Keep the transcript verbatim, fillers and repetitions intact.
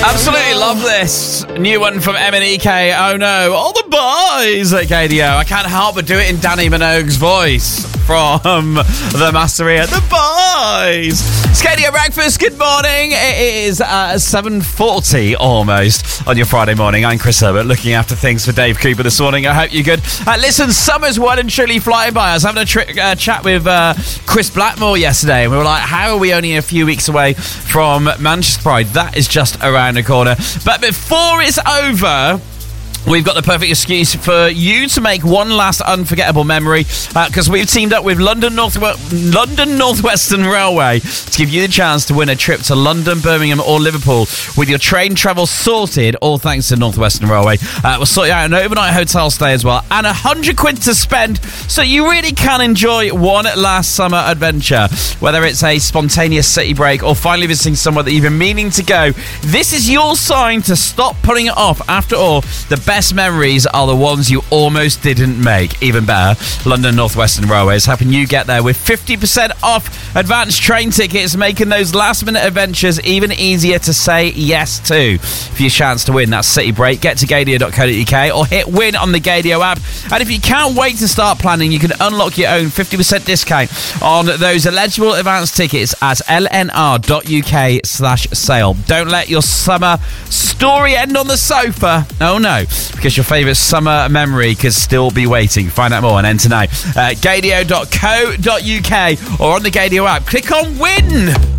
Absolutely love this. New one from M and E K. Oh no, all the boys at K D O. I can't help but do it in Danny Minogue's voice from the Masteria. The boys. It's K D O Breakfast. Good morning. It is uh, seven forty almost on your Friday morning. I'm Chris Herbert, looking after things for Dave Cooper this morning. I hope you're good. Uh, listen, summer's well and truly flying by. I was having a tri- uh, chat with uh, Chris Blackmore yesterday, and we were like, how are we only a few weeks away from Manchester Pride? That is just around the corner. But before it's over, we've got the perfect excuse for you to make one last unforgettable memory, because uh, we've teamed up with London North London North Western Railway to give you the chance to win a trip to London, Birmingham or Liverpool with your train travel sorted, all thanks to North Western Railway. Uh, we'll sort you out an overnight hotel stay as well, and a hundred quid to spend, so you really can enjoy one last summer adventure. Whether it's a spontaneous city break or finally visiting somewhere that you've been meaning to go, this is your sign to stop putting it off. After all, the best Best memories are the ones you almost didn't make. Even better, London North Western Railway is helping you get there with fifty percent off advanced train tickets, making those last minute adventures even easier to say yes to. For your chance to win that city break, get to gadio dot co dot uk or hit win on the Gadio app. And if you can't wait to start planning, you can unlock your own fifty percent discount on those eligible advanced tickets at l n r dot u k slash sale. Don't let your summer story end on the sofa. Oh no, because your favourite summer memory could still be waiting. Find out more and enter now at gadio dot co dot uk or on the Gadio app. Click on win.